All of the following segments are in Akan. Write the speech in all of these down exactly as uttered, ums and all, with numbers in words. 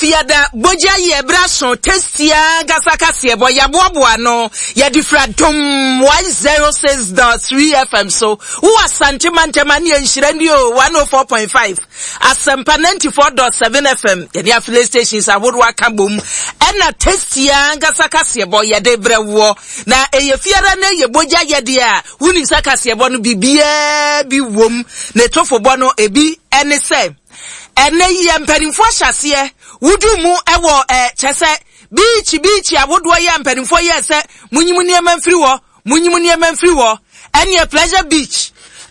fiada boja ye braso testia gasaka siebo ya boaboa no ya difradom one oh six point three F M so who asante mantemani enhirandi one oh four point five asempa ninety-four point seven F M ya dia affiliate stations awodwa kabom ena testia gasaka siebo ya de brewo na eye fiada na ye boja ye dia wuni saka siebo no bibia bi wom na tofo no ebi ene se ene ye mpanimfo hyase wudu mu ewo eh chese beach beach awodo ye mpanimfo ye se munyimu ne manfiri wo munyimu ne manfiri wo ene pleasure beach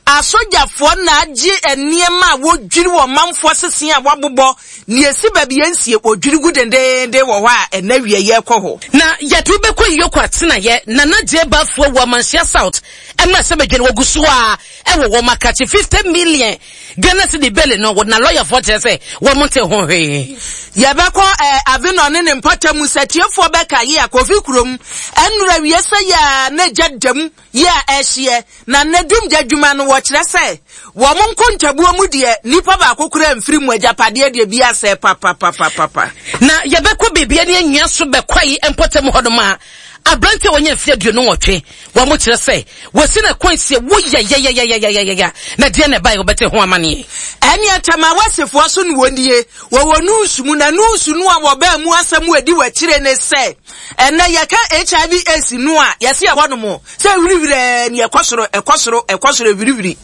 asojafo na agi eniema wodwiri wo manfo sesen a wabobo ne esi babi yansie odwiri gudendende wo ha enawie ye kɔ na yetu beko yokwa tena ye na na je bafo wo mansia south emma se bedwene woguso a ewo wo makati fifty million Ghana city belly no na lawyer for say wo monte ho hwe ye beko eh avino ne ne mpatamu satiefo beka ye akofi kurom enura wiese ya na jadam ye ehye na nadum jadwuma no wo kire se wo monko ntabuo mu de nipa ba akokura mfiri mu ajapade de bia se papa papa papa na ye beko bibia ne anya so bekwai empatamu hodoma Abrante wonye fiaduo no wotwe wo mo kire se wo si na kwansie wo ya ya ya ya ya ya ya na de na bai obete ho amane eni atama wasefo so ne wondie wo wonu sumu na nu sunu a wo ba mu asam adi wa kire ne se ena yaka H I V AIDS nu a yese ya hono mo se wiribire ne ekosoro ekosoro ekosoro wiribiri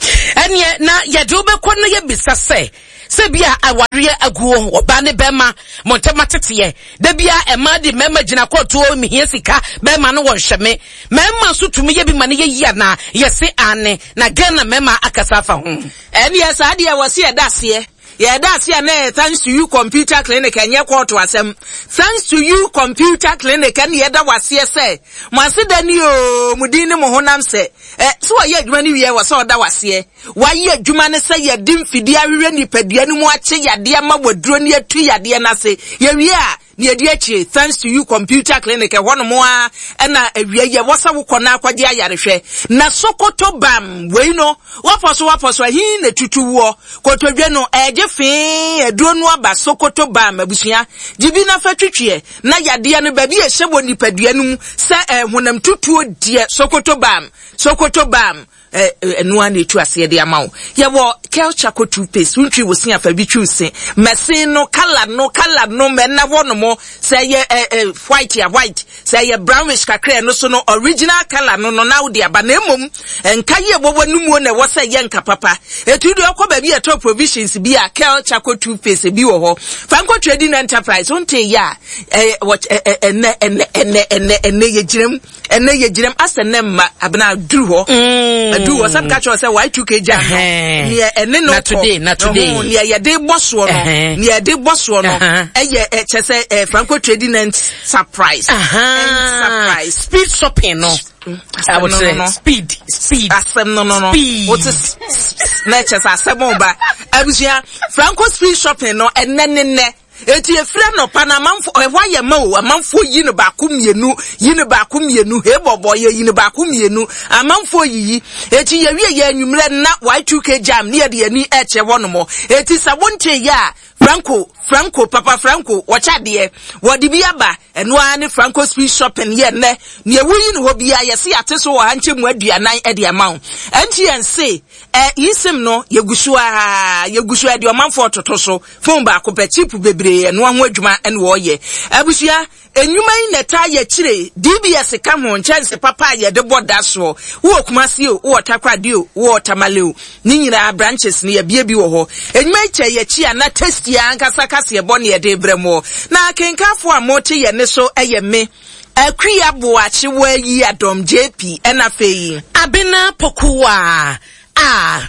eni na ye de obekọ na ye bisa se se bia aware aguo oba ne bema montematete da bia ema de mema gina koto mi hia sika bema no wo hweme mema so tumi ye bi mane ye yia na yese ane na Ghana mema akasafa ho eni ya saade ya wose ya dase Yeah, that's here na thanks to you computer clinic enye kwoto asem. Thanks to you computer clinic and yeda wase say. Mwase dani o mudini mo honam se. Eh so ye adwuma ni wie wase oda wase. Wa ye adwuma ne se ye dim fidi awewe ni padua ni mu ache yade ma waduro ni atu yade na se. Ye wie a ne di achi thanks to you computer clinic e hono mo a na awie ye wasa wo kona akwaje ayarehwe na Sokoto bam we no waposo waposo hin na tutuwo kotodwe no eje fin eduro no aba Sokoto bam abusua jibi na fatwetwe na yade no ba bi e hyebo nipadua no mu se honam tutuo die Sokoto bam Sokoto bam eh enu an etu ase de amawo ye wo culture ko toothpaste untwi wo sin afa bi twuse mesin no color no color no me na wono mo say ye white ya white say ye brownish kakra no so no original color no no na wo de aba na emom enka ye bobo numu na wo say ye nka papa etu de okọ ba bi eto provisions bi a culture ko toothpaste bi wo ho Franco Trading Enterprise onte ya eh ene ene ene ene ene ye girem ene ye girem asenemma abna duru ho do was some catch us say Y two K jam near ene no today na today near ye dey boss wo no near dey boss wo no eye e chese Franco Trading and surprise surprise speed shopping no I would say no, no. speed speed asem no no no speed what is natures asem ba abusia Franco speed shopping no ene ne ne eti efra no panamanfo ehwa ye ma o amanfo yi no ba kumienu yi no ba kumienu he bobo ye yi no ba kumienu amanfo yi eti ye wie ye anwumre na Y two K jam ne de ani eche wono mo eti sabonte ya Franco Franco Papa Franco wacha de wodi bi aba eno ani Franco street shopping ye ne ne wuyi no bia ye se ateso wa hanche mu aduanan e de amawo anti en se eh yisim no yegusu a yegusu e de omanfo totoso phone ba ko pe chip bebre eno ho adwuma ene wo ye abusua enyuma yi neta ye kire D B S ka ho chance papa ye de boda so wo kumasi o wo takwade o wo tamale o ni nyira branches ne ye bia bi wo ho enyuma che ye chia na test ya ankasa kase ye bone ye de bremo na kenkafo amote ye ne so eye me akria boache wa yi adom J P ena feyi abena pokuwa ah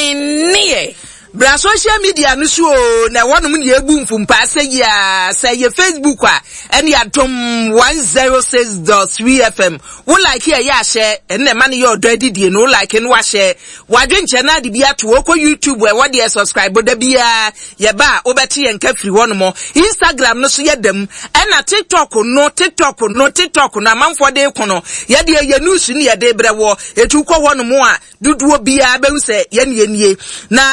winnie bra social media no so na wonum ne ebu mfumpa ya say ye Facebook a ene adom one oh six point three F M wo like here ya share ene man ye odadidie no like no wa share wadwe nche na de bia to ko YouTube e wode subscribe da bia ye ba obeti ye nka firi wonum Instagram no so ye dam ena TikTok no TikTok no TikTok na manfo de kono ye de ye news ni ye de brewo etu ko wonum a duduo bia be hu se ye ne ye na ewo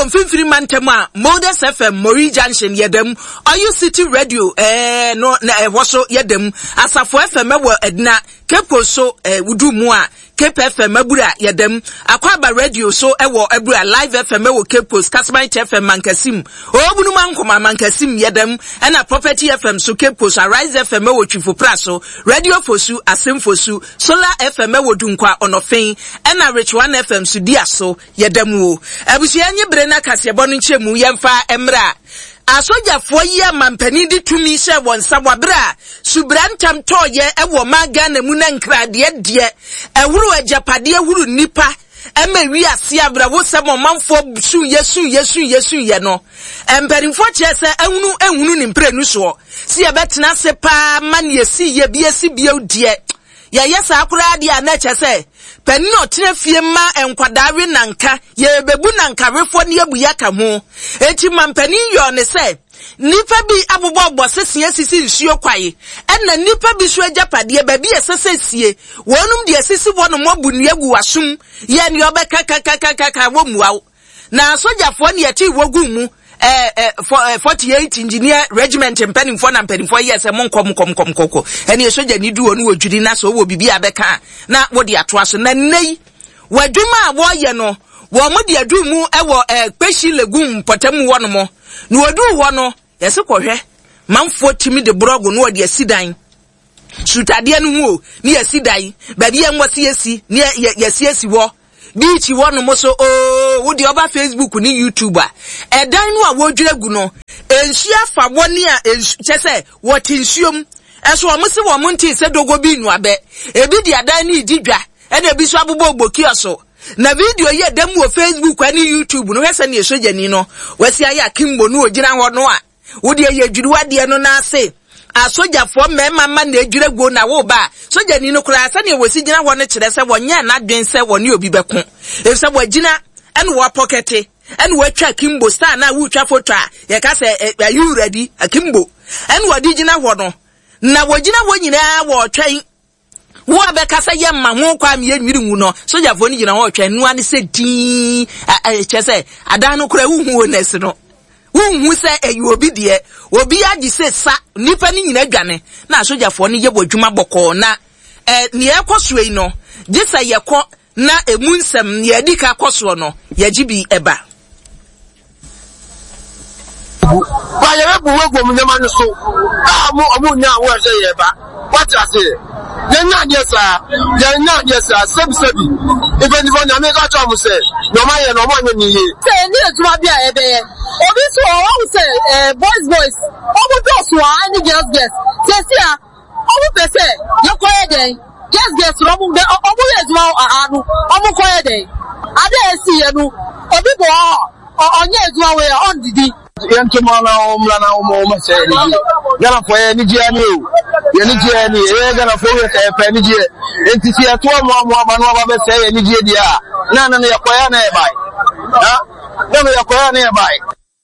mfimfiri mantema Modus F M Mori Junction yedem Oyo City Radio eh no na eh, woso yedem Asafo F M wo edna Kepo so eh, wudu mu a Cape F M abura yedem Akwaba Radio so ewo abura Live F M ewo Cape Kasmai F M Mankasim obunu mankoma Mankasim yedem ena Property F M so Cape Arise F M ewo Twifo Praso Radio Fosu Asem Fosu Solar F M ewo Dunkwa Onofen ena Rich One F M so dia so yedem wo abusu anye brena kasebo no nchemu yemfa emra asojafo ye mampani di tumi hye won sabwabra subrantam toye ewo maga na mu na nkrade de ewuru ajapade ewuru nipa ema wi ase abra wo semo manfo su yesu yesu yesu ye no emperinfo chese ehunu ehunu ni mprenu so si ye betena se pa man yesi ye biesi biodie ya yesa akura ade ana chese pani no tena fie ma enkwadare nanka ye bebu nanka refo ne abuya ka ho enti mampani yo ne se nipa bi abobọ obọ sesie sisi nsuo kwaye enna nipa bi so ajapade ba bi esesesie wonum de esisi wonum obunu agu wasum ye ne obeka kakakaka wo muawo na sojafo ne yeti wogu mu eh eh forty-eight engineer regiment mpanimfo na mpanimfo yes monkom kom kom koko ene soja ni duo no wodwiri na so wo bibi abeka na wodi ato aso na nei wadwuma a wo ye no wo mo de adu mu ewo eh peshi legum potamu wono mo na wodu ho no yesi kohwe manfo timi de brogo no wodi asidan sutade no mu o ni asidan ba bi enwasi esi ni yesi esi wo bichi wonu mo so oh wo di oba Facebook ni YouTube a edan no a wodwiragu no ensu afa woni a chese wo tinsuom eso o mo se wo mo nti se dogo bi nu abe ebi di adan ni didwa e na bi so abobọ ogboki oso na video ye dem wo Facebook ani YouTube no hese na esojani no wasi aya kimbo no ogina ho no a wo di ye adwiriwade no na ase asojafo mema ma na adwiragu na wo ba sojani no kura asa na wosi gina ho no kire se wonye na dwen se woni obi beko e se wagina ene wo pockete ene wo atwa kimbo star na wo twa photo a ye ka se are you ready akimbo ene wo di gina ho no na wagina wo nyina wo twan wo abeka se ye ma ho kwa me enwiri hu no sojafo ni gina ho twan nu ane se din a chese adan no kura hu hu onesi no wunhu se eyi obi de obi agi se sa nipa ni nyina dwane na sojafo ni ye bodwuma boko na eh ne ekoso yi no gisa ye ko na emunsem ye dika koso no ye gibi eba ba ye bu wego mu nyama no so amu amu nya wo se ye ba what I say ye nya ye sa ye nya ye sa sebi sebi even if on me ka cho mu se no ma ye no mo nya ni ye se ni etuma bia e be ye obi so o say eh boys boys obo do so ani girls girls se sia obo pe se ye ko ye den girls girls ro mu be obo ye etuma anu obo ko ye den ade esi ye nu obi bo onye etuma we on didi yanto mala omla na omo ma se ni gana fo ye ni je ani o ye ni je ni e gana fo ye ka pe ni je enti si ato mo mo ma no ba be se ye ni je dia na na ya ko ya na e bai ha na ya ko ya na e bai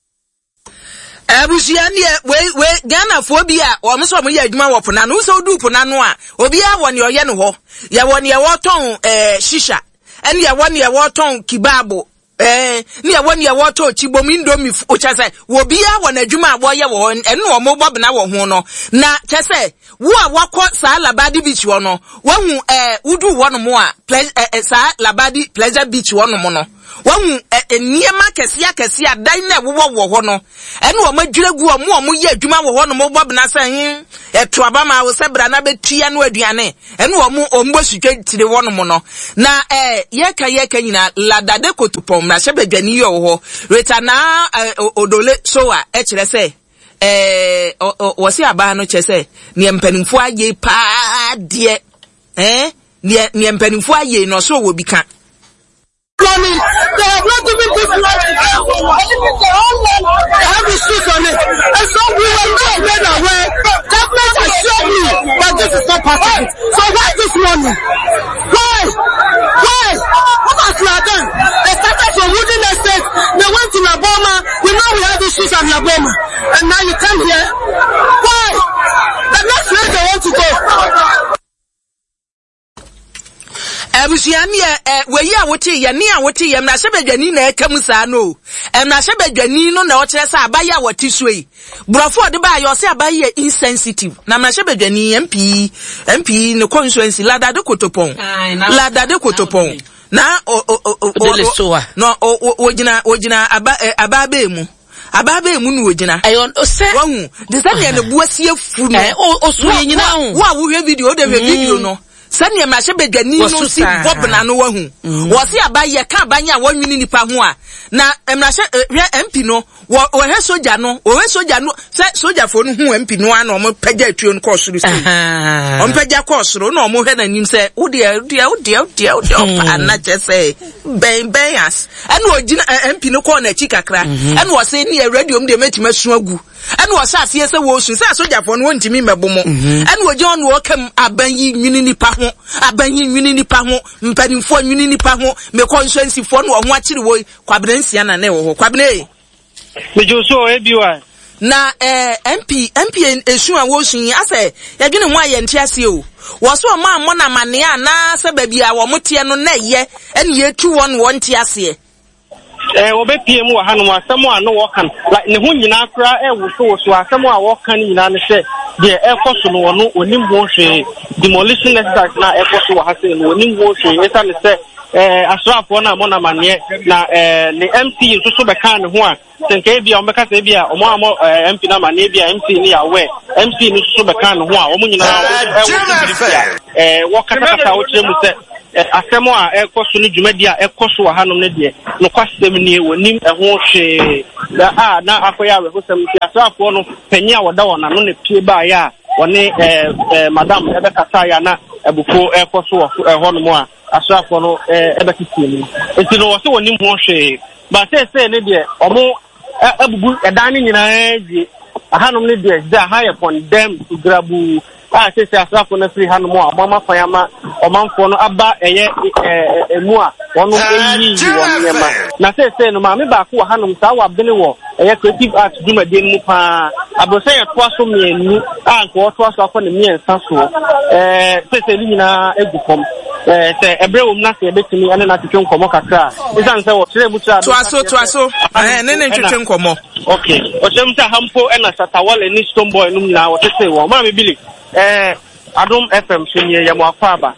abusia ne we we Ghana fo bi a o mo so mo ye adwuma wo pona no so du pona no a obi a wo ne oye no ho ya wo ne ye wo ton eh shisha ene ye wo ne ye wo ton kibabo eh ni ye wo ne ye wo ton chibom indomi o chese wo bi a wo na adwuma a wo ye wo ene wo mo bobna wo ho no na chese wo a wakọ sa Labadi beach wo no wo hu eh udu wo no mo a sa Labadi pleasure beach wo no mo no wahu eniema kese akese adan na wo wo ho no ene wo madwiragu o mo mo ye adwuma wo ho no mo bobna san eto abama wo sebra na betua no aduane ene wo mo ombo sutwa tire wo no mo no na eh yeka yeka nyina ladade kotupom na hyebadwani yo ho reta na odole so a e kire se eh wo se aba no chese ne mpanimfo aye pa de eh ne mpanimfo aye no so wo bi ka Coming, they have not given this land to them. Their own land, they have issues on it. And so we were not made aware. Government assured me that this is not part of it. So why this money? Why? Why? What has been done? They started from Wooden Estate. They went to Naboma. We know we have issues at Naboma. And now you come here. Why? The next place they want to go. abusuani eh weyi a wote ye ne a wote ye mna sebedwani na ekam saa no emna sebedwani no na o kire sa abaye a wote so yi brofo de ba yo se abaye insensitive na mna sebedwani M P M P ne constituency lada de kotopon lada de kotopon na o o o no o gina o gina aba ababe mu ababe mu no ogina ayon ose wahu de se ne buasie fu no o so nyina ho wa wo hwe video de hwe video no sani e ma hye bedwani no si bob na no wahu wo se abaye ka abanya wanwini nipa ho a na emra hye M P no wo hwe soja no wo hwe soja no se soja fo no hu M P no ana o mo pagya atuo no course ru si o pagya course ro no mo hwe na nim se wo de de wo de de wo de pa na che se ben ben as ene ogina M P no ko na chi kakra ene wo se ni radio m de metima su agu ene wo sa ase se wo su se soja fo no ntimi mebomo ene wo John wo kam abanyi nwini nipa ho abanyi nwini nipa ho mpanimfo nwini nipa ho me constituency fo no ho akiri wo kwabrensia na na wo ho kwabne mejoso ebiwa na eh M P M P esu a wo sun ase ye dwene ho aye ntiase o wo so ma mo na mane a na se ba bia wo mote no na ye ene ye tu won won ntiase eh obepie mu wa hanu asemo a no wo kan like ne ho nyina kra e wo so wo so asemo a wo kan nyina ne se de e koso no no onimbo hwe demolition exercise na e koso wa hase no onimbo hwe esa ne se eh asrafo na mo na mane na eh ne M P nso so be kan ne ho a senke bia o meka se bia o mo amo M P na mane bia M P ni ya we M P nso so be kan ne ho a o mo nyina eh wo kata kata wo kire mu se asemo a ekoso no dwumadi a ekoso wa hanom ne de no kwasem ni wonim eho hwe da a na akoya we hosem ti asafo no panyi a woda wona no ne pie ba ya woni eh madam ebe kata ya na ebuko ekoso eho no mo a asafo no ebe titie ni enti no wo se wonim ho hwe ba se se ne de omo ebubu edan ni nyina ji hanom ne de da ha ye condemn to grabu ah se se asafo na free hanu mo amama fanyama omanfo no aba eye emu a wono eyi wonema na se se no ma me ba ko hanu sa wa bene wo eye creative art dumade mu pa abose ye to aso mienu a nko to aso akọ ne miensa so eh se se ni nyina egukom eh se ebre wo na se betimi ane na twetwe nkomo kakra isan se wo tire butra to aso to aso eh ne ne twetwe nkomo okay o chemta hampo ena satawale ni stone boy num na wo tese wo ma me bili eh Adum F M sunye ya mwafaba.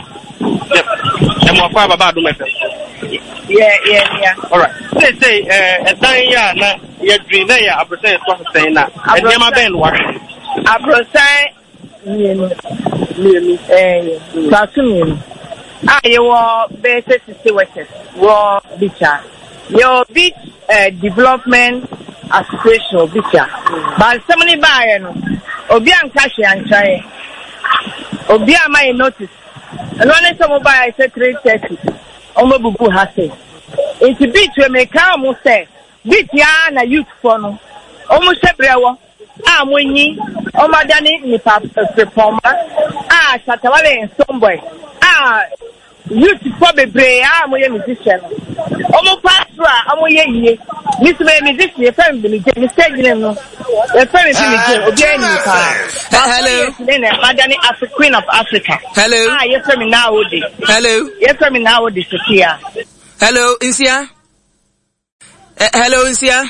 Ya mwafaba ba Adum F M. Yeah, yeah, yeah. All right. Say say eh edan ya na ya dri na ya abrosan so say na. Enyama ben wa. Abrosan mienu. Mienu. Eh, tasu mienu. Ah, you wo base sixty workers. Wo bicha. Your beach uh, development association bicha. But somebody buy no. Obi anka hwe anchae obi ama e notice and when some buy say three thirty omo bubu ha say it beat we make am say beat ya na youth for no omo sebrewo a monyi omo dani ni pa prepoma a satawale someboy a youth for bebre a mo ye musician omo pastor a mo ye yie Miss me musician e fam bi ni je stage name no e fam bi ni je obi ani pa hello madani as a queen of Africa hello ah yes fam now odi hello yes fam now odi Sophia hello Insia hello Insia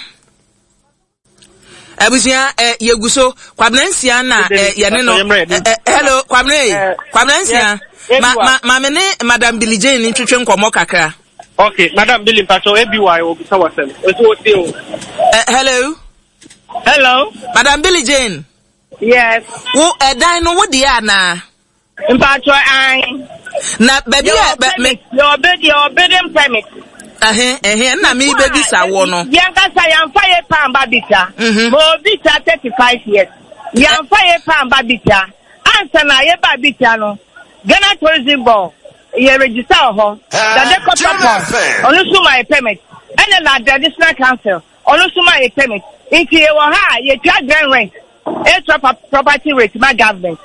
abusia eh yeguso kwabnansia na ye ne no hello kwabne kwabnansia ma ma ma me ne madam Billie Jane ntwetwe nkomo kakra. Okay, madam Billie Pacho ebi wa o bisa wasem oso oti o. Hello hello madam Billie Jane. Yes wo edan no wo de ana Mpacho ai na baby me your bed your bedroom permit eh eh na me baby sa wo no yanka sa yanfa ye pamba bita mo bita thirty-five years yanfa ye pamba bita ansa na ye ba bita no Ghana Tourism Board ye register ho that they cut up on also my permit and then the traditional council also my permit if you were ha ye charge grand rent a property rate my government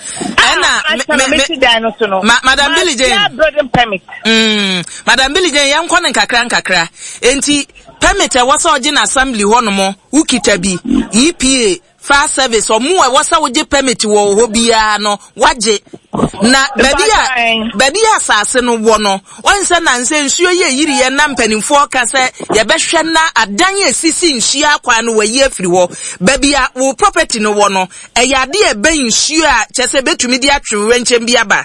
Madam Billie Jane building permit mm Madam Billie Jane yan kwon nkakra nkakra enti permit e wo so ogin assembly ho no mo ukita bi E P A fire service omu e wasa woje permit wo ho bia no waje na baby a baby asase no wo no onse na nse nsuo ye yiri ye na mpanimfo ka se ye behwe na adan esisi nhia kwa no wayi afiri ho baby a wo property no wo no e yade e ben nsuo a chese betumi di atwewe nchem bia ba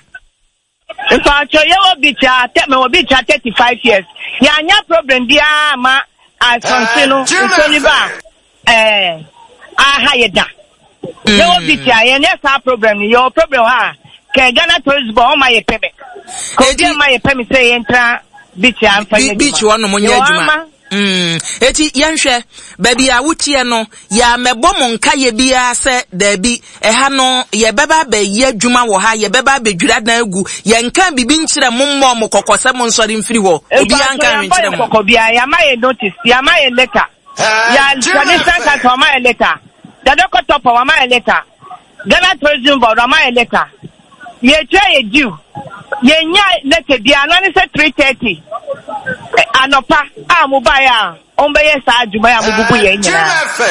Mfacho ye obicha te me obicha thirty-five years ya anya problem bia ma asonse no nsoni ba eh aha yeda ye obicha ye ne sa problem your problem ha ke Ghana tourist bo o ma ye pebe ko dia ma ye pebe say entra bicha amfa ye bicha wono mo nya adwuma Mm, eti yanhwe baby a wutie no ya mebo mo nka ye bia se da bi eha no ye beba ba ye adwuma wo ha ye beba ba dwira dan agu ye nka bibi nkire mo mmo mo kokose mo nsori mfiri ho obi anka nkire mo kokko bia ya ma ye notice ya ma ye letter ya traditional card wa ma ye letter da doko top wa ma ye letter Ghana tourism board wa ma ye letter ye twa ye due ye nya letter bia no ne say three thirty anopa a mobile ombe yesa adwuma ya mububu ye nyina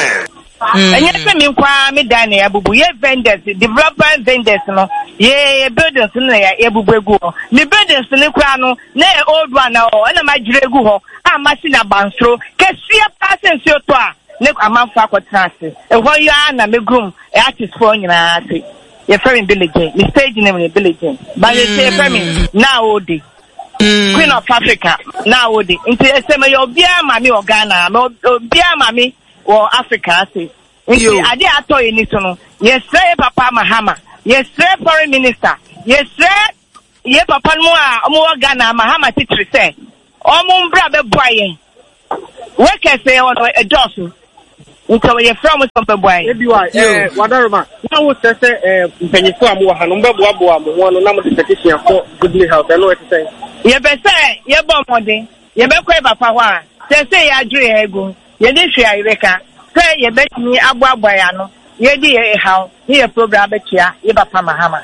enye se mi kwa me dan na ya bubu ye vendors developer vendors no ye buildings na ya bubu egu ho ni buildings ni kwa no na old one na o na magire egu ho a machine abansro kesia pass nsi oto a ne amanfo akotrase e ho ya na megrum e artist for nyina ase ye frame village me stage name ni village ba ye say frame na odi Mm. Queen of Africa now would into esema yo bia mami o Ghana me bia mami o Africa say into ade ato eni so no yes say papa Mahama yes say foreign minister yes say ye papa no a omo Ghana Mahama titiri say omo mbra be boyen we can say on a dosu into ye from some boy ebi wa eh wadaroma na wo say say eh mpanyifo am wo ha no mbabo abo am wo no na mo petition for Goodly House I know what to say ye be say ye bo modin ye be kwa papa ho a say say ya adru ye egu ye di hwe ayireka say ye betimi abo abo ya no ye di ye haw ye program betia ye papa Mahama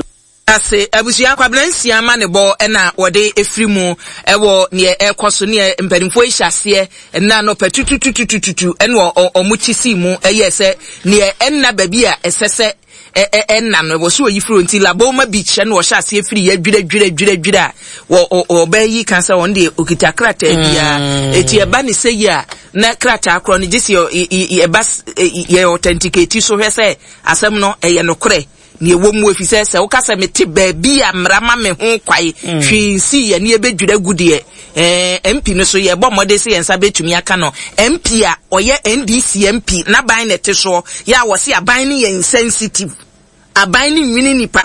ase abusuya kwabena nsia ma ne bo na wode efrimu ewo ne ekoso ne mpanimfo ihyiase na no patutututututu ene omuchisi mu eyese ne enna babi a esese enna no wo so yifro nti Laboma Beach ne wo hyase efiri ya dwira dwira dwira dwira wo obayi kansa won de okita krata bia eti eba ne seyi a na krata akro ne gisi e bas ye authenticate so hwese asem no eye no kore ni ewo mu efise se wo kasa mete baabi a mrama me ho kwai hwinsi ye ne ebedwira gude eh M P no so ye bo mode se yensa betumi aka no M P a oye N D C M P na ban nete so ya wo se aban ne ye insensitive aban ne nwini nipa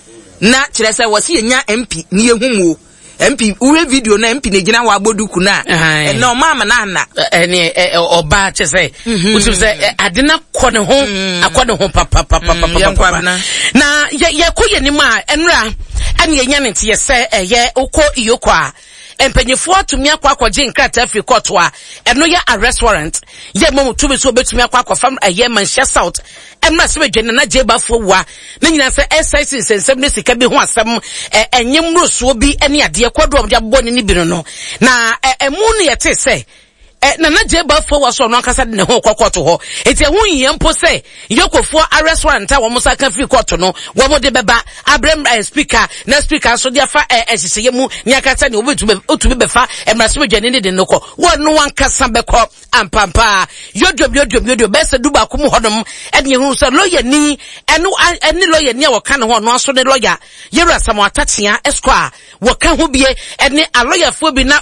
na kire se wo se nya M P ne ye humu M P uwe video na M P ne gina wa aboduku na e no mama na na ene oba chese utu se adena kone ho akone ho papa papa papa na ye ko ye ni ma enra ene ye nya ne te ye se ye ukọ iyokwa empanyefo atumi akwa akwaje nkrata afri court wa eno ye arrest warrant ye mom tumi so betumi akwa akofam aye Manchester South emra se bedwene na jebafo wa na nyina se S I C sensem ne sika bi ho asem enyem rosuo bi ene ade kwadom de abbo ne ni bi no na emu ne yete se eh na na jebafo wa so no akasa de ne ho kokoto ho eti ehun yempo se yokofo arrest warrant a wo musa kan free court no wo mo de beba abrem speaker na speaker so dia fa ehihye mu ni akasa ne obetube otube befa emrase bedwane ne de noko wo no wankasa beko ampampa yodwom yodwom yodwom bese duba kom hodom ene hu so lawyer ni eno ene lawyer ni a wo ka ne ho no aso ne lawyer yewra samwatatia esquire wo ka ho bie ene a lawyer fo bi na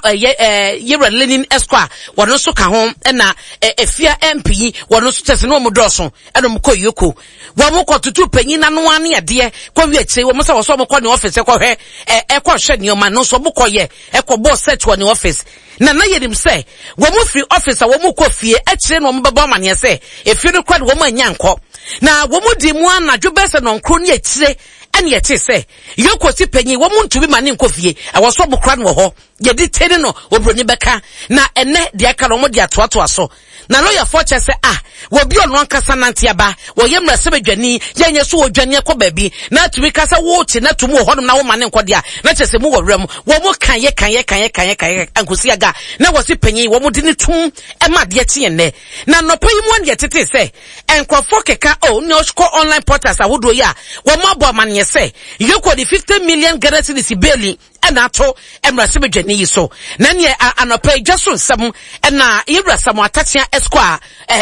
yewra Lenin esquire no so ka ho na efia M P wono so tese no mo doso eno mo koyoko wo mo kotutu panyin na no ane ade ko wi achi wo mo se wo so mo ko ne office ko hwe e ko hwe ne o ma no so mo koye e ko bo search wo ne office na na yedim se wo mo free officer wo mo ko fie akire no mo beba ma ne se efie no kwade wo mo anya nko na wo mo di mu anadwo bese no nkro ne akire ane yete se yoko si panyin wo mo ntumi ma ne nkofie e wo so mo kra no ho ye di tene no obroni beka na ene de aka no mo de atoato aso na lawyer for che se ah wo bi ono ankasa nantiaba wo yemra sebedwani yenye so odwane akọ baabi na tumi kasa wo ti na tumu ho na wo mane nkode a na chese mu wo wram wo mu kan ye kan ye kan ye kan ye kan ankosi aga na wo si panyin wo mu di ne tum e ma de tie ne na no payi mu ande tete se enkrofo keka o ne osko online portals awodo ya wo ma bo amanye se yeko di fifty million Ghana cedis beli ena to emra sebedwani yi so na ne anopa jaso nsam ena yebra samo atatia esquire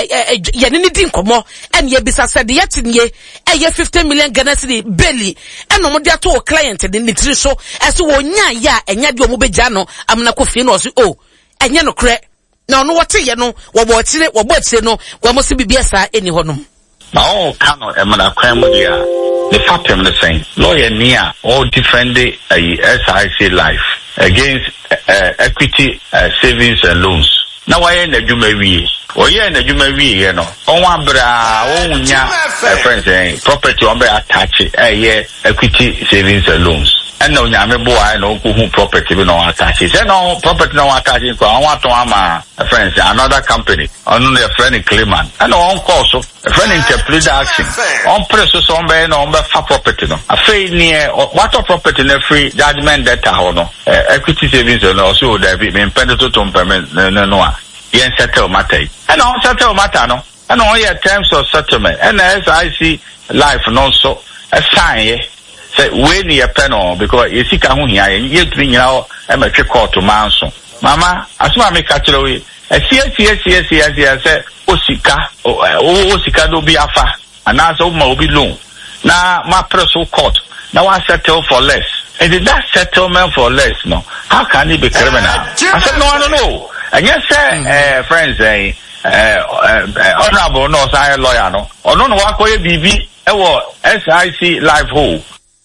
ye ne di nkomo ena ye bisa said ye tinye eye fifty million Ghana cedis beli ena mo de ato client de nitiri so ese wo nya ya enya de omo begya no amna kofie no so o enya no kre na ono wote ye no wo bo tire wo bo tire no wo mo se bibia sa eni honom na o kano emra kwan mu dia the fact I'm saying lawyer near all defend the uh, S I C life against uh, equity uh, savings and loans. Now why in the Jumawi or yeah in the Jumawi, you know, on one bra, on ya friends saying property on be attached, eh, yeah, equity savings and loans. And no, I'm a boy, I know who property will not attach it. And no property no attaching. I want to ama a friend, another company, only a friend in Clayman. And no on course, a friend in complete action. On process on by no for property no. A fair near what a property in a free judgment that I know. Equity savings and also there be impeded to payment no no. Yen settle matter. And on settle matter no. And all your terms of settlement. And as I see life no so a sign. Say we ni a pen because you see can here you three now am a check to manso mama asuma me catch we e see see see see see say osika o osika do bi afa anaso o ma obi loan na ma press court now I settle for less and did that settlement for less no how can it be criminal I said no I don't know and yes say friends eh honorable no say lawyer no ono no wa koye bibi e wo S I C life hole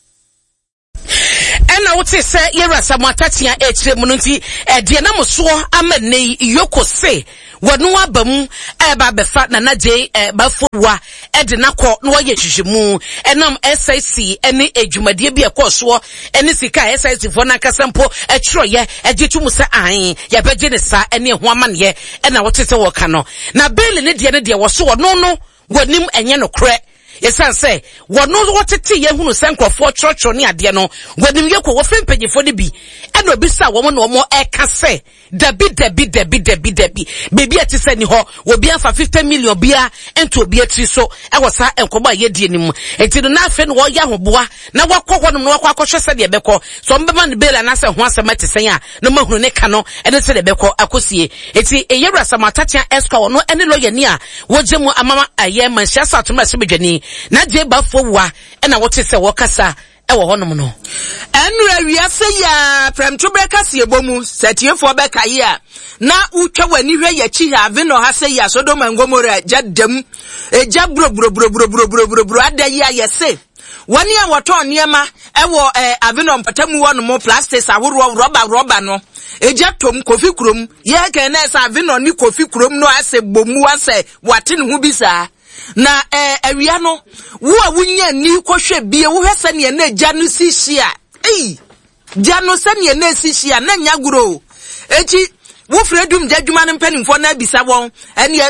ena wote se yera samatatia etre mununti e de na moso amane yoko se wonu abam e ba befa na na je e ba fowa e de nakọ no ye hwehwemu enam S I C ene edwumade bi ekoso ene sika S I C fo na kasampo e kyroye e je tumu se an ye beje ne sa ene ho amane ena wote se wo ka no na bill ne de ne de wo so no no wanim enye no kre yesan say wono wotete ye hunu senkrofo churcho ni ade no wanim ye ko wo fempagifo ne bi e no bi sa wo mo no mo e ka say dabi dabi dabi dabi dabi bebi ati se ni ho wo bi afa fifty million bia ento obi atri so e wo sa enkoba ye die ni mu enti no na afa no wo ya hoboa na wakọ ho no no wakọ akọhwe se de beko so mbema ne bela na se ho asema tesen a no mahunu ne ka no e de se de beko akosie enti e yewra samatatia eska wo no ene lo ye ni a wo gemu amama aye man siasa atoma se bedwani na je ba fowa e na wote se wo kasa e wo honom no enra wiase ya premto breka se ebomu setiefo be kaye a na utwa wani hwe ya chi have no ha se ya Sodoma ngomora jadam eja bro bro bro bro bro bro bro bro adayi ayese wani a woto niema e wo eh avino mpatamu wono mo plastics aworo rubber rubber no eja tom kofi krom ye ke na sa avino ni kofi krom no ase bomu ase wate ne hu bisa na eh awia no wo a wunya ni kohwe bie wo hwese ne na eja no sihia ei jano se ne na sihia na nyaguro echi wo fredum jadwuma ne mpanimfo na bisa won ene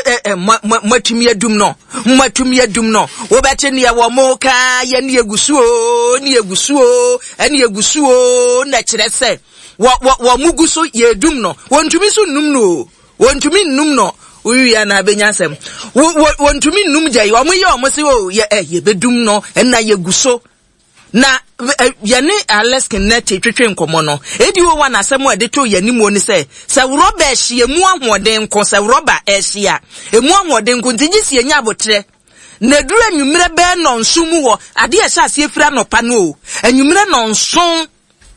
matumi adum no matumi adum no wo bete ne wo mo ka ye ne egusuo ne egusuo ene egusuo na kire se wo wo muguso ye dum no wontumi so num no wontumi num no uya na benyasem wontumi num jai wo mo ye o mo se o ye ye bedum no ena ye guso na yane aleskin neti twetwe nkomo no edi wo wana asem ade to yanimo ni se se roba ehie mu ahoden ko se roba ehia emu ahoden ko ntigi sie nya abotre na duru anwumre be no nsum wo ade ehia se efira no pa no o anwumre no nson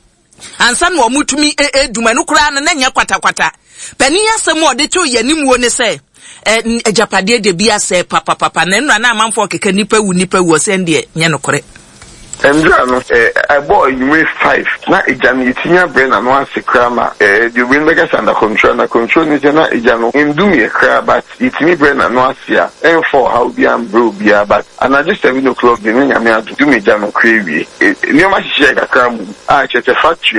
ansa no omutumi eduma no kura na nya kwata kwata pani asem ade to yanimo ni se ejapade de bia se papa papa na nra na amanfo keka nipa wu nipa wu se ndie nya no kore Endrano, a boy, you may five. Now, a janitia brain and one secrama. The windmakers under control, and control is not a jano. In do me a crab, but it's me brain and one sia. And for how be and bro be but and I just have no club, the name I mean to do me jano cravey. No much shake a cram. I check a factory, you know.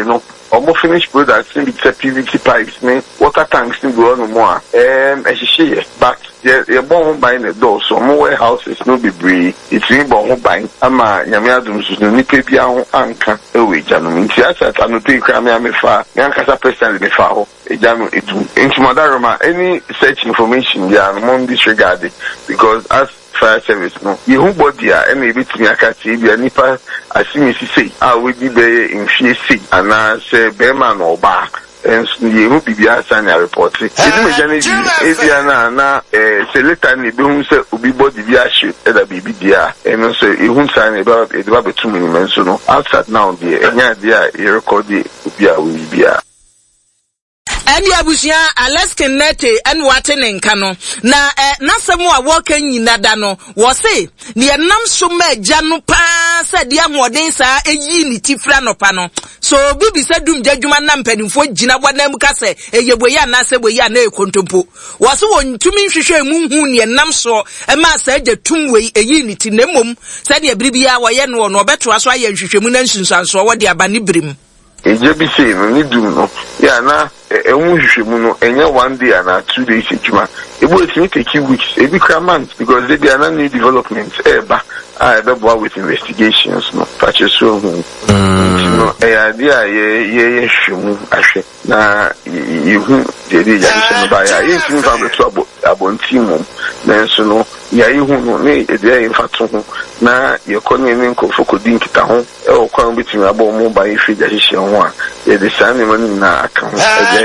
almost finished products in the P V C pipes, me water tanks in go on more. Um, as she but you're born buying a door, so more warehouses no be brave. It's in born buying. I'm a Yamiadums, no Nipia Anka, away, Janum. Yes, I know pay Cramia Mefa, Yankasa President Mefa, a Janu into Madarama, any such information, they are among disregarded because as fire service no you who body and maybe to me akati bi anipa asimi sisi a we di be in fie si ana se be man or back and you who bibia san report it me jane bi e dia na na eh se later ni be hu se obi body bi ahye e da bibi dia and so e hu san e ba e ba betu me men so no outside now there enya dia e record the obi a we bibia Eni abusia Alaskan nete en wate nenka no na eh, nasemu a woka nyina da no wo se ne nam so ma agya no pa se de ahoden sa eyi ni tifra no pa no so bibi se dum djadwuma na mpanimfo gina bwana mu ka se eyeboya na se boya na ekontompo wo se wontumi nhwehwe mu hu ne nam so e ma sa agya tum we eyi ni ti nemom se de biribia wo ye no no obeto aso aye nhwehwe mu na nsunsanso wo de abane brim eje bi se no ni dum no ya na emu hwehwemu no enye one day and two days ejuma ebo etimi take weeks ebi kra months because they be an new development eba ah ebe boa with investigations no patches so hu no e idea ye ye hwehwemu ahwe na you dey dey ya so ba ya ye timi fa beto abo abontimum na so no ya yi hu no ne e dey infato hu na ye koni ne nkofo kodin kita ho e o kwan betimi abo mo ba ifi da hihye ho a ye dey san ne mani na aka ho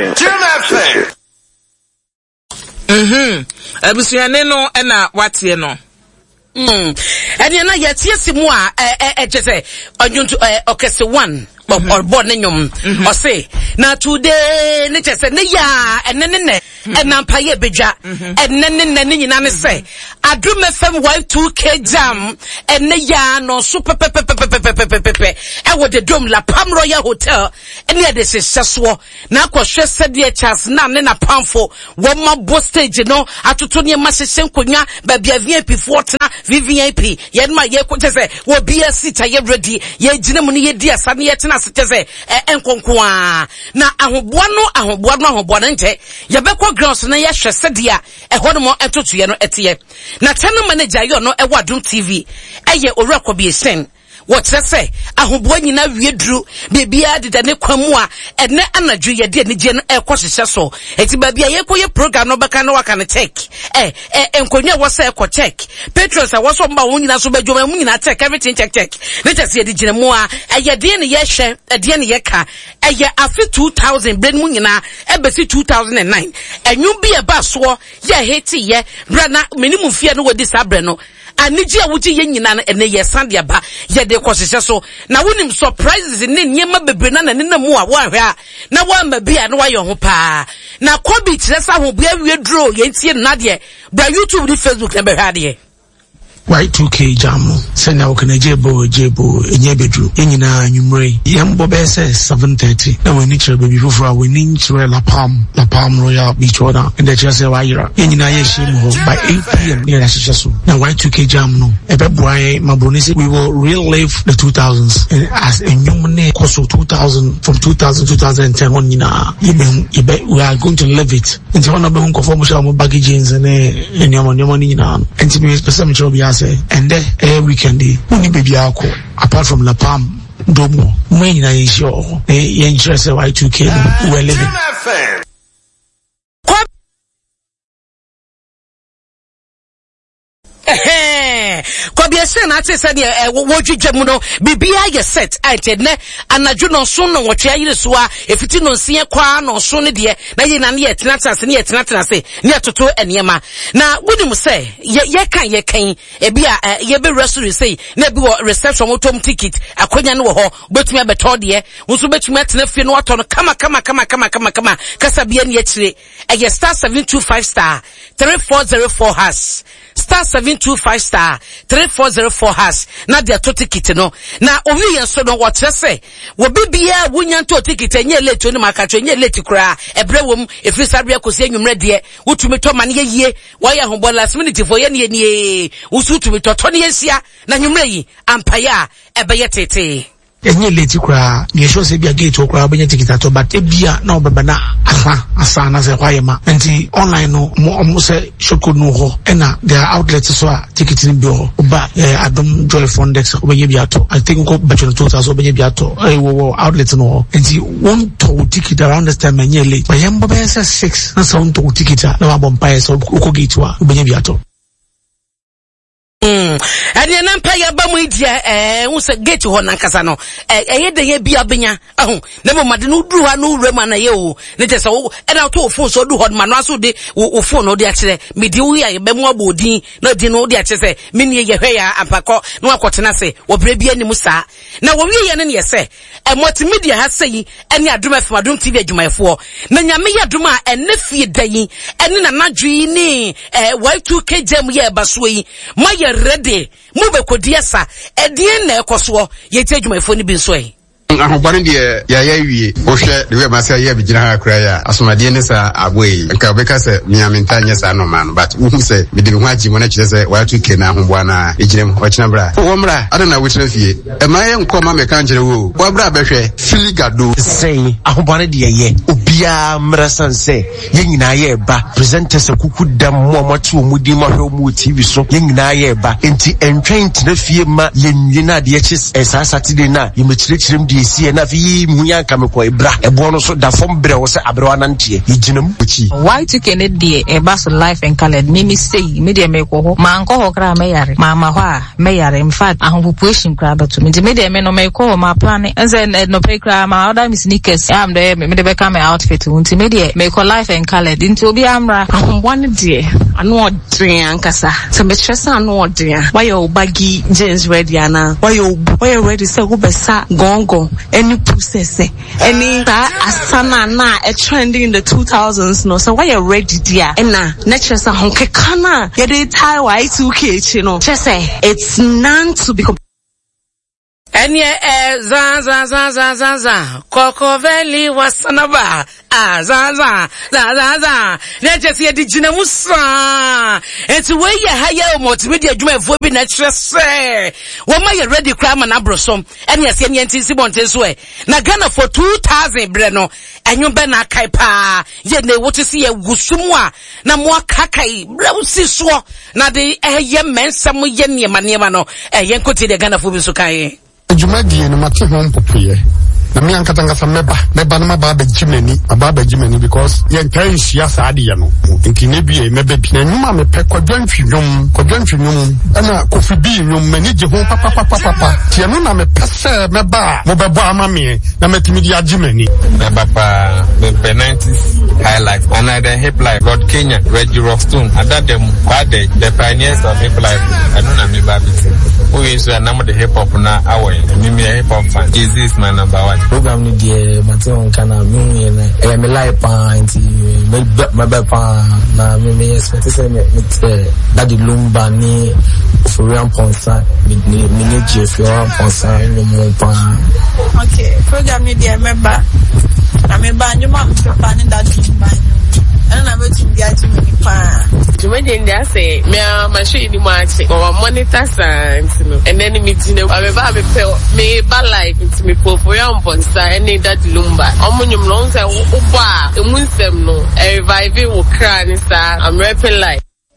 Mhm. Abusuane no e na watie no. Mm. Ene na yetie simu a eh eh jese onjuntu eh okese one or born nyom or say na today ne jese ne ya ene ne ne ena mpaye bedwa ene ne ne nyina ne se Adum F M Y two K jam ene ya no so pepepepepepepepepe e wo de dom La Palm Royal Hotel ene de seseso na akwhwe sede chance na ne na pamfo wo ma bo stage no atoto ne ma sesen konwa ba bia V I P fortna V V I P ye ma ye ko tese wo bia sita ye ready ye gina mu ne ye di asa ne ye tena tese enkonko a na ahoboa no ahoboa no ahoboa no nte ye be ko grounds na ye hwe sede a ehɔ no mo etoto ye no ete na channel manager yo no e Adum T V eye owura bi sen what say ahoboa nyina wiedru bebia de ne kwamu a ene anadwo ye de ne je no e kwosehye so eti ba bia ye koye program no baka no waka ne check eh eh enkonwa wo say ko check patrons a wo so mba wo nyina so badwoma mu nyina check everything check check ne tese ye de gina mu a eye de ne ye hwe de ne ye ka eye afi two thousand brain mu nyina e besi two thousand nine enyu bi e ba so ye heti ye bra na minimum fie no wodi sabre no aniji a wuti ye nyina na ene ye sande aba ye de kwosehye so na wonim surprises ne nyema bebre na na ne mu a wo ahwe a na wo ma bia na wo ye ho pa na kobi kiresa ho bia wie dro ye ntie na de bra YouTube ni Facebook na be hwa de Y two K jam send out kana jebo jebo enye bedru enyina nwumre yembo be say seven thirty na we ni chere baby foforo we ni chere La Palm La Palm Royal Beach order and the chere say wa yira enyina ye shim ho by eight p m near ashisha so na Y two K jam no ebe boy mabroni say we will relive the two thousands as enyumne koso two thousand from two thousand two thousand ten on nyina yebe we are going to live it into one of them conform sha mo baggage jeans and enyama nyama ni nyina enti me person chere bi and then every weekend uni baby ako apart from La Palm domo when na insure eh ye interest Y two K we living Kobi ese na ate se de wodwedwam no bibia ye set ate ne anadwo no so no wotwe ayire so a efiti no nsie kwa no so ne de na ye na ne ye tenata se ne ye tenata se ne atoto enema na wodim se ye kan ye kan e bia ye be restaurant say na bi wo reception motom ticket akonya ne wo ho betumi abeto de wo so betumi atena fie no wato no kama kama kama kama kama kama kasa bia ne akire e ye star seven two five star three four zero four hash star seven two five star three four zero four hash na dia to ticket no na owi yen so no wo kire se wo bibia wunya to ticket enye late oni makatwe enye late kura ebre wom efri sabia kosi enwumre de wutumi to man ye yie wo ya ho last minute for ye ne ye wusu tumi to to ne yesia na nwumre yi ampaya ebe ye tete enye late kura me sure say bia gate kura obenya ticket ato but ebia na obeba na asa asa na say kwaye ma nti online no mo say shoko no ho ena there are outlets so a ticket ni bi ho ba Adam Joy Fondex obenya bi ato I think go becho two thousand obenya bi ato eh wo outlet no ho nti one to ticket around this time enye late but yambo be say six na so to ticket na wa bompa so ko gate wa obenya bi ato Mm. Adi na mpa ya ba mu idia eh wo se gate ho na nkasa no eh eh de ye bia benya ahu na mo made no duru ha no wura ma na ye o ne te se wo e na to phone so du ho ma no aso de wo phone no de akire me di wo ya ye ba mu abodin na di no de akire se me ne ye hwe ya apako no akotena se wo bra bia ni mu sa na wo wie ye ne ne ye se e multimedia ha se yi ene adom afem adom T V adwumayefo na nyame ye adom a ene fie dayi ene na nadwi ni eh Y two K jam ye ba so yi ma ye ready mu be kodiasa edien na ekoso ye ti adwumayefo ni bi nso yi ahobare de ya ya wie wo hwe de we ma se ya bigina ha kra ya asomade ne sa aboyi nka obeka se miamenta nya sa no man but wo hu se me de ho agi mo na kire se wa tu ke na ahoboa na ejinem o kina bra wo mra ada na wo kire fie e ma ye nko ma me kan kire wo wo bra be hwe filigado sei ahobare de ye obia mra sanse ye nyina ye ba presenters kuku dam mo mo tu mu di ma hwe mu T V so ye nyina ye ba enti entwen tena fie ma ye nyina de ye chis esa Saturday na ye me kire kire di si na fi munya kameko ebra ebo no so da fom bre wo se abrewa nantie yiginam ochi why to can it dey e bas life and colored mimi say me dey make ho ma nko ho kra me yare ma ma ho a me yare in fact ahon population kra beto me me dey me no me ko ma plan enze no pay kra ma order me sneakers am dey me dey be come outfit unti me dey me ko life and colored into obi amra ahon one dey anu odren ankasa so me stress anu odren why your baggy jeans ready ana why your why you ready say go besa gongo any process any asana na a trending in the two thousands no so why you ready there and na nature sa honkeka na ye dey tie Y two K you know just say it's none to be Enye eh za za za za za za Koko Valley wasanaba ah za za za za za neche si edi jina musa enti we ye haya multimedia adwumayefo bi na kire se wo ma ye ready crime na brosom enye se enye enti si bonte so e na Ghana for two thousand bre no enyo be na kai pa ye na wote si ye gusumu a na mo akakai bre usi so na de ehye mensam ye niema niema no ehye nkoti de Ghana fo bi so kai Jumadi no mate hon popuye na me ankata ngasa meba meba no maba ba jimeni aba ba jimeni because ye ntan hia saade ye no nti ne bi e meba bi na nyuma me pe kwadwantwinwom kwadwantwinwom ana kofi bi nwom mani je ho papa papa papa tie no na me pese meba mo bebo ama me na metimi di ajimeni meba pa the nineties high life and the hip life Lord Kenya Reggie Rockstone adadem kwade the pioneers of hip life anu na meba biti who is a number the hip hop na awe me me hip hop fan is this my number one program ni die maton kana me na e me live pa nti me me be pa na me me expect say me daddy lumba ni Florian Ponsa me me ni je Florian Ponsa no mo pa okay program ni die me ba na me ba nyuma me pa ni daddy lumba and na me tu dia ti me pa Jumadi ndia say me ma show ni machi ko monitor science no and then me dine ba me ba me pe me ba live nti me po for yam ponsa any that lumba omunyum no say wo ba emunsem no e revive wo kra ni sa I'm rapping like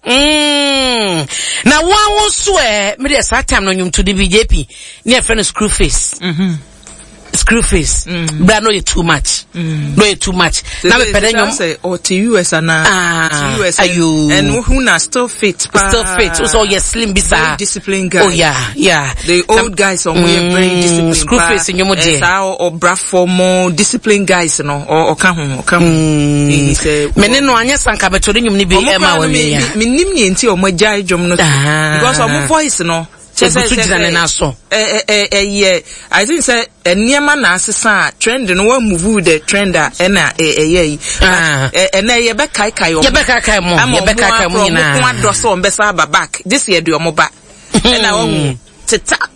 mm na one wo so e me dey start time no nyum to the B J P near friend screw face mhm screw face mm. But no you too much mm. No you too much now me pede nyom say or to U S and ah U S and, and who na still fit pa. Still fit so yes slim bisa disciplined guys. Oh yeah yeah the old now, guys are mm, very disciplined screw face nyom dey or bra for more disciplined guys no or or ka ho ka ho he say me ne no anya sanka betode nyom ni bi e ma wa me ya me nim ni enti o magya dwom no because o voice no Say say na so eh eh eh yeah I think say eniema na asesa trend no wa move the trender e na eh eh ah eh na ye be kai kai o ye be kai kai mo ye be kai kai mo nyina mo do so mbesa ba back this year do mo ba e na wo titak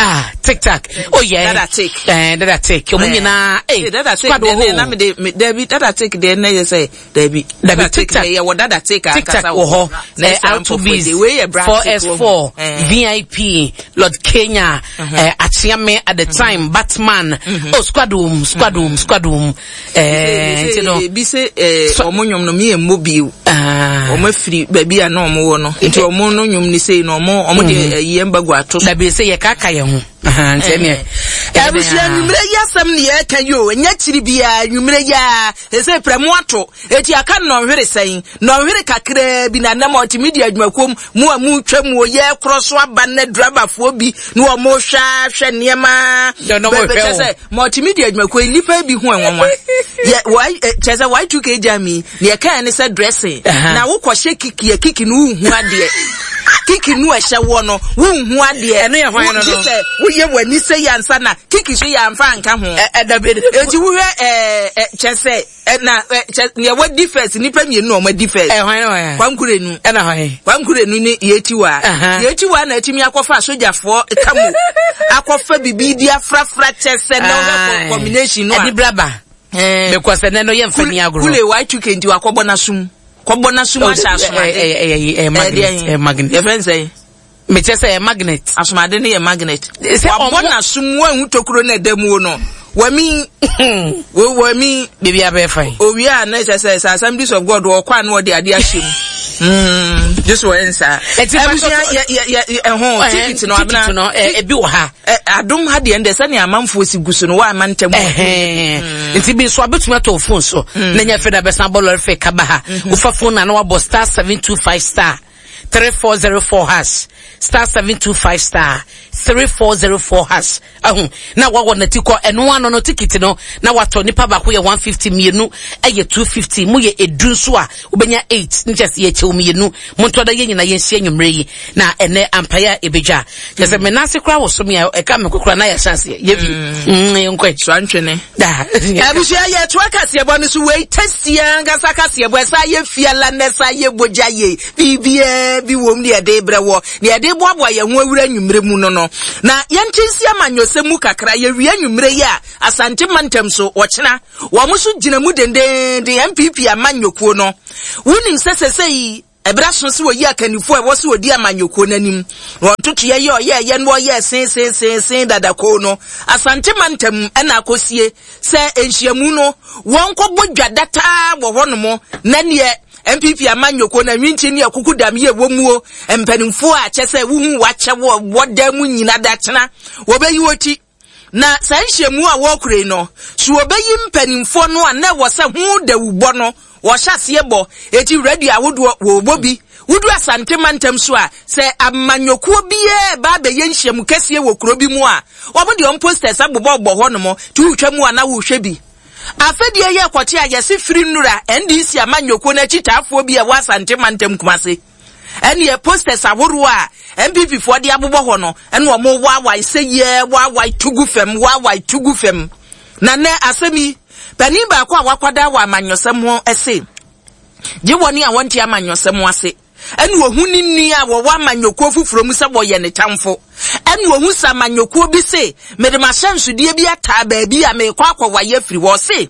Ah, TikTok. Oh yeah. That I take. Eh, that I take. Omunye na eh. That I take. Then na me de Debbie that I take then na say Debbie. Debbie TikTok. Yeah, what that I take TikTok wo ho. Eh, out to be four S four V I P Lord Kenya eh Achiame at the time Batman. Oh squadum squadum squadum. Eh, you know. Bi say eh omunyom no me mobile. Ah. Omo free baby na omo wo no. Nti omo no nyom ni say no omo omo de yemba gwa to. Debbie say ye kaka ye ho. Aha, nteme. Abusia nwumre ya sam ne ye kan yo, nya chiri bia nwumre ya, ese premo ato. Eti aka no hwere sen, no hwere kakra bi na na multimedia adwumakom, mu amu twam wo ye kroso aba na driver fo bi, no o mo hwa hwe niema. Bebe say multimedia adwumakom lipa bi hu enwonwa. Ye why chese why two K jami, ne kan ne say dressing. Na wo kwo hye kiki ye kiki no hu ade. Kiki nu ehye wo no wo hu ade eno ye hwan no no wo ye wani se yansa na kiki so ya mfa nka ho eti wo hwe eh chese na ye what defense ni pa mienu o ma defense eh hwan no kwankure nu e na hwan kwankure nu ni yetiwa yetiwa na atimi akofa sojafo kamu akofa bibi dia frafra chese no combination no adi braba eh because ne no ye mfa ni agro kule why two K ndi akobọ na sum kobona suma sha asuma eh eh eh magnet eh magnet e fen say me che say magnet asuma de ne magnet kobona sum wan hutokuro na damu no wami wo wami bibi abe fine owi a na che say Assemblies of God wo kwa na wo de ade ahyem mm just wo ensa ya ya ya eh ticket no abna no e bi wo ha adom ha de ende sane amanfo sigusu no wa amantam eh nti bi so abetuma to phone so na nya feda be san bolor fe kaba ha wo fa phone na wa bo star seven two five star three four zero four hash star seven two five star three four zero four hash ahun na wa wona tiko eno ano no ticket no na wato nipa ba ko ye one fifty mienu eye two fifty mu ye edun so a obenya eight nches ye che mienu monto da ye nyina ye nsia nwumre yi na ene ampaya ebedwa yese me na se kra wo so me e ka me kokora na ya chance ye bi mm nkwe so antwene da abusia ye to akase ebo no so we tasia ngasa kase ebo sa ye fiala na sa ye boja ye bibie bi wom ne de brewo ne de boabo ye ho awura nwumre mu no no na yentinsi amanyose mu kakra ye wi nwumre ya asante mantem so wochena wo mo so gina mu dende de M P P amanyokuo no wunim sesesei ebra so se wo yi akanifo e wo se odi amanyokuo nanim won tutu ye ye ye ye no ye sen sen sen sen dadako no asante mantem na akosie se enhyiamu no won kobɔ dwadata wo honomo na ne M P P amanyoko na nwinchi ne akukudam ye womuo empanimfo a kyese wuhu wache wo woda mu nyina datena wobayi woti na sanhyemu a wokure no so wobayi mpanimfo no a na wose hu da wubɔ no wo hyase bo eti radio awodo wo bobi wudu asante mantem so a se amanyoko biye ba be yenhyemu kese wo kuro bi mu a wo mo de on posters abobɔ bɔ ho no mo tu utwa mu a na wo hwɛ bi afedie ye kwoti ayese firi nura N D C amanyoko na chitafo bi e wasante mantem kumase ene ye posters aworo a M P P fo de abobɔ ho no ene o mo wa wa seye wa wa tugu fem wa wa tugu fem na ne asemi pani ba kwa wakwada wa amanyosem ho ese je woni a wonti amanyosem ase ene ohun ni a wo wa amanyoko fufuro mu se bo ye ne tamfo ene ohun sa amanyoko bi se mede ma hyansudie bi ata ba bi a me kwa akwa ye firi wo se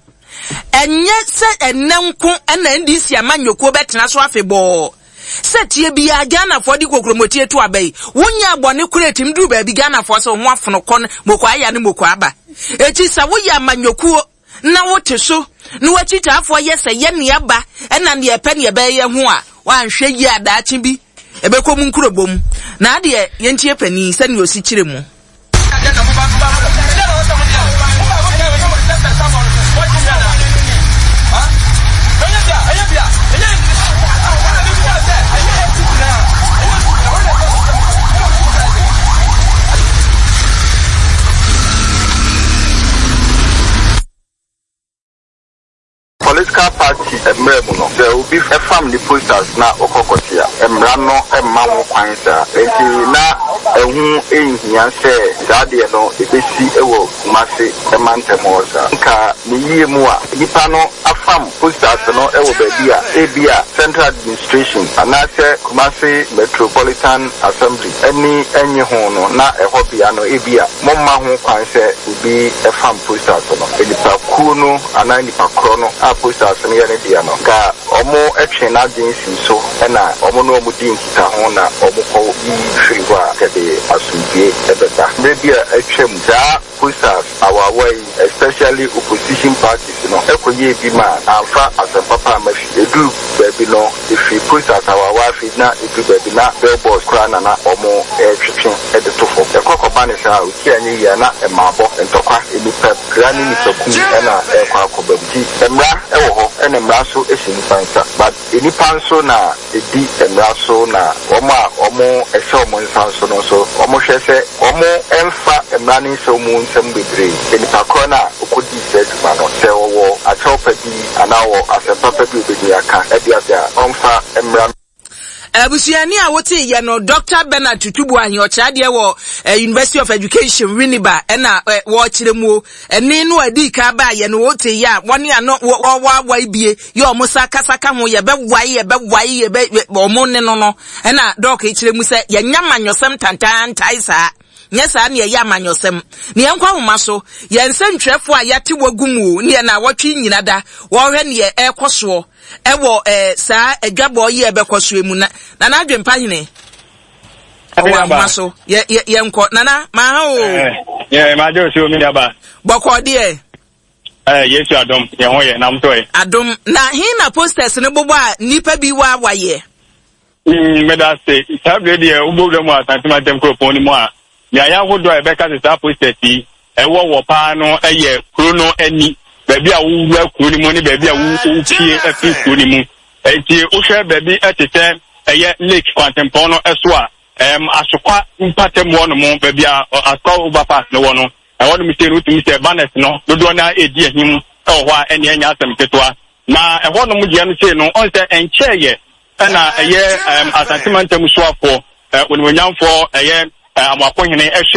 enye se enenko ene N D C amanyoko betena so afebo setie bi a Ghana for di kokromotie to abai wonya abone kuretim du ba bi Ghana for so ho afono kon moko aya ne moko aba eti sa wo ya amanyoko na wote so no wachita afo yese ye ne aba ena ne epe ne ebe ye ho a wanhwe yi adaachi bi ebekom nkurobom na ade ye ntie pani se ne osi kire mu Political party emremuno there will be a family posters na okokotia emrano emma wo kwansa enti na ehu ehia se zade no ebesi ewo Kumasi emantemoza nka niye mu a nipa no afam posters no ewo baby a ebia Central Administration anase Kumasi Metropolitan Assembly eni enye ho no na eho bia no ebia momma ho kwan se obi efam posters no enipa ku no ana nipa kro no a posters no ye ne dia no ka omo etwe na agency so na omo no omo din kita ho na omo ko yi hwirwa kede asubie ebeta maybe etwem da posters our way especially opposition parties no ekoye bi ma amfa asempapa amafi edu baby no if you posters our way na edu baby na billboards kra na na omo etwetwe edetofo ekokoba ne sa uki anyi ya na emabo entokwa enipa grani ni toku na ekwa akobamti emra ewo ho ene emra so esini pansa but enipa nso na edi emra so na omo a omo ese omo nsa so no so omo hwese omo emfa emra ni so mu nsem bebre enipa kro na okodi se duma no se wo achopa bi anawo asempapa bi obedi aka ebi abia omfa emra Abusuani a wote ye no Doctor Bernard Tutubu ahi ochade wo University of Education Winneba na wo chiremu eni no adi ka ba ye no wote ya woni ano wo wa wa bie ye omusa kasaka ho ye be wai ye be wai ye be omo ne no no na doc e chiremu se ye nyamanyosem tantan taisa nyesa na ye amanyosem ne yenkwa homa so ye nsentwefo a yate wagumu ne na wotwe nyina da wo hwe ne ye ekoso ewo eh saa adwabo ye ebekoso emu na na adwempa hene ewo maso ye ye enko nana ma ha o eh ye ma jo so mi aba boko de eh yesu adom ye ho ye na mto ye adom na hin na posters ne bobo a nipa bi wa waye mm me da say sabre de ubodom asantima dem kropon ni mo a ya ya hodo e beka se sa posters yi ewo wo pa no eye kro no ani baby a wu akuru ni mu ni baby a wu tie afi kuru ni mu enti o hwe baby etete eye lake kwantempon no eso a em asokwa mpatem wo no mu baby a asokwa overpass no wo no e wo no mi se rutu mi se banners no dodo na edi ahim e wo ho a ene anya asem ketwa na e ho no mu je no se no on se enche ye na eye em asantimantem so afo onwanyamfo eye amakohene